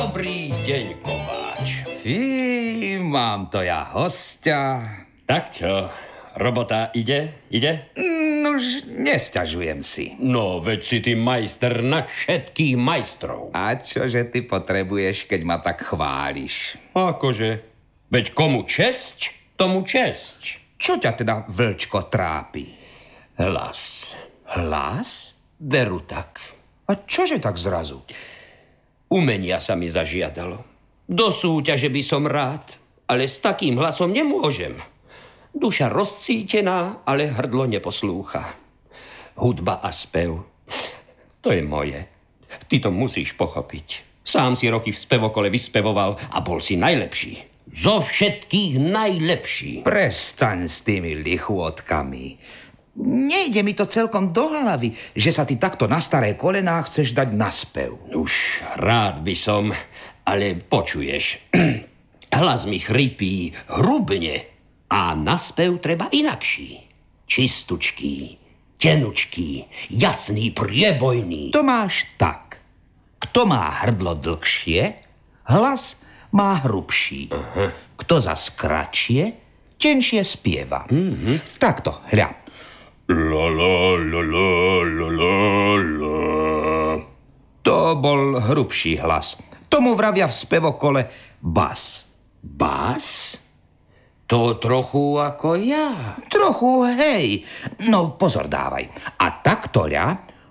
Dobrý deň, kováč. Fí, mám to ja hostia. Tak čo, robota ide? Nož, nesťažujem si. No, veď si ty majster nad všetkých majstrov. A čože ty potrebuješ, keď ma tak chváliš? Akože? Veď komu česť, tomu česť. Čo ťa teda, vlčko, trápi? Hlas. Hlas? Veru tak. A čože tak zrazu? Umenia sa mi zažiadalo. Do súťaže by som rád, ale s takým hlasom nemôžem. Duša rozcítená, ale hrdlo neposlúcha. Hudba a spev, to je moje. Ty to musíš pochopiť. Sám si roky v spevokole vyspevoval a bol si najlepší. Zo všetkých najlepší. Prestaň s tými lichôtkami. Nejde mi to celkom do hlavy, že sa ty takto na staré kolená chceš dať na spev. Už rád by som, ale počuješ. Hlas mi chrypí hrubne a na spev treba inakší. Čistučký, tenučký, jasný, priebojný. To máš tak. Kto má hrdlo dlhšie, hlas má hrubší. Kto zas kratšie, tenšie spieva. Takto, hľa. La la la la la la la. To bol hrubší hlas. Tomu vravia v spevokole bas. Bas? To trochu ako ja. Trochu, hej. No, pozor dávaj. A takto ľa.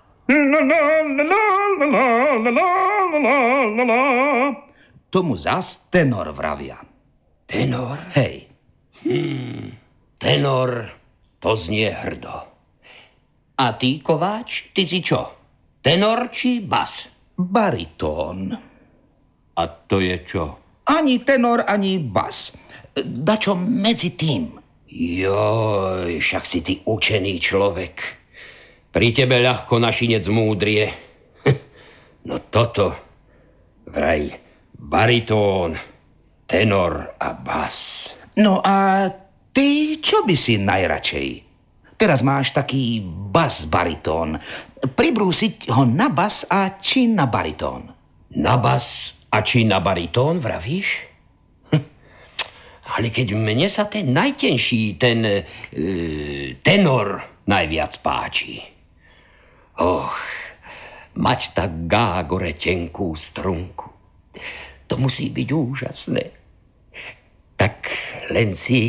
Tomu zas tenor vravia. Tenor? Hej. Tenor, to znie hrdo. A ty, kováč, ty si čo? Tenor či bas? Baritón. A to je čo? Ani tenor, ani bas. Dačo medzi tým. Joj, však si ty učený človek. Pri tebe ľahko našinec múdrie. No toto, vraj, baritón, tenor a bas. No a ty čo by si najradšej? Teraz máš taký bas-baritón. Pribrúsiť ho na bas a či na baritón? Na bas a či na baritón, vravíš? Ale keď mne sa ten najtenší, ten tenor najviac páči. Och, mať tak gágore tenkú strunku. To musí byť úžasné. Tak len si...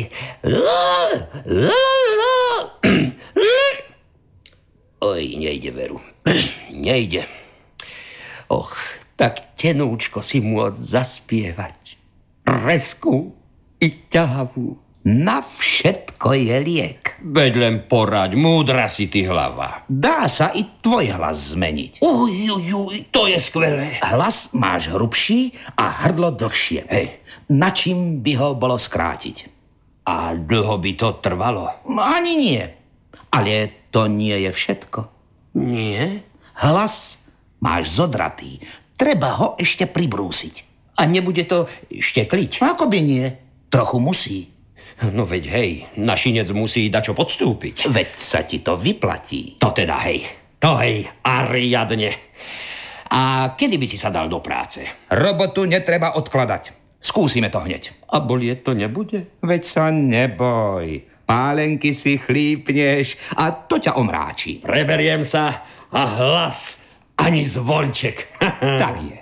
Oj, nejde, veru. Nejde. Och, tak tenúčko si môcť zaspievať. Rezku i ťahavú. Na všetko je liek. Veď len poraď, múdra si ty hlava. Dá sa i tvoj hlas zmeniť. Uj, to je skvelé. Hlas máš hrubší a hrdlo dlhšie. Hej. Na čím by ho bolo skrátiť? A dlho by to trvalo? Ani nie. Ale to nie je všetko. Nie? Hlas máš zodratý. Treba ho ešte pribrúsiť. A nebude to štekliť? Ako by nie? Trochu musí. No veď hej, našinec musí dačo podstúpiť. Veď sa ti to vyplatí. To teda hej, to hej, a riadne. A kedy by si sa dal do práce? Robotu netreba odkladať. Skúsime to hneď. A bolieť to nebude? Veď sa neboj. Pálenky si chlípneš a to ťa omráči. Preberiem sa a hlas ani zvonček. Tak je.